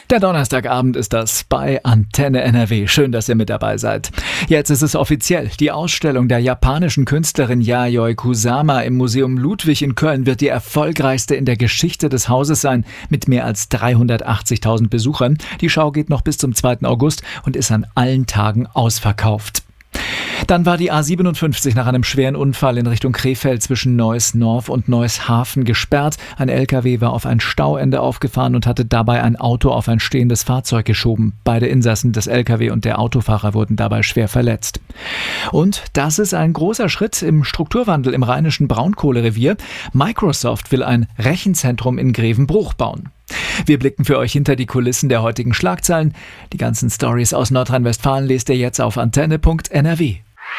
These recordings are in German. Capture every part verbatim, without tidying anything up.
Der Donnerstagabend ist das bei Antenne N R W. Schön, dass ihr mit dabei seid. Jetzt ist es offiziell. Die Ausstellung der japanischen Künstlerin Yayoi Kusama im Museum Ludwig in Köln wird die erfolgreichste in der Geschichte des Hauses sein, mit mehr als dreihundertachtzigtausend Besuchern. Die Schau geht noch bis zum zweiten August und ist an allen Tagen ausverkauft. Dann war die A siebenundfünfzig nach einem schweren Unfall in Richtung Krefeld zwischen Neuss-Norf und Neuss-Hafen gesperrt. Ein L K W war auf ein Stauende aufgefahren und hatte dabei ein Auto auf ein stehendes Fahrzeug geschoben. Beide Insassen des L K W und der Autofahrer wurden dabei schwer verletzt. Und das ist ein großer Schritt im Strukturwandel im rheinischen Braunkohlerevier. Microsoft will ein Rechenzentrum in Grevenbruch bauen. Wir blicken für euch hinter die Kulissen der heutigen Schlagzeilen. Die ganzen Stories aus Nordrhein-Westfalen lest ihr jetzt auf antenne punkt n r w.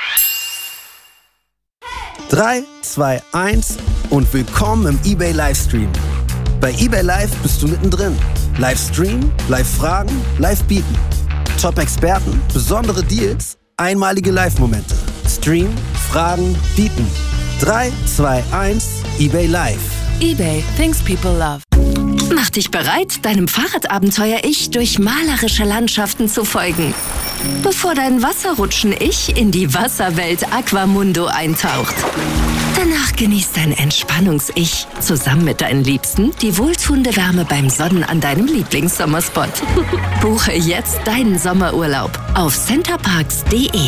drei, zwei, eins und willkommen im eBay Livestream. Bei eBay Live bist du mittendrin. Live streamen, live fragen, live bieten. Top-Experten, besondere Deals, einmalige Live-Momente. Stream, fragen, bieten. drei, zwei, eins, eBay Live. eBay, things people love. Mach dich bereit, deinem Fahrradabenteuer-Ich durch malerische Landschaften zu folgen. Bevor dein Wasserrutschen-Ich in die Wasserwelt Aquamundo eintaucht. Danach genießt dein Entspannungs-Ich zusammen mit deinen Liebsten die wohltuende Wärme beim Sonnen an deinem Lieblingssommerspot. Buche jetzt deinen Sommerurlaub auf centerparks punkt de.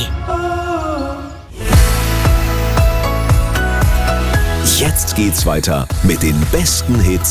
Jetzt geht's weiter mit den besten Hits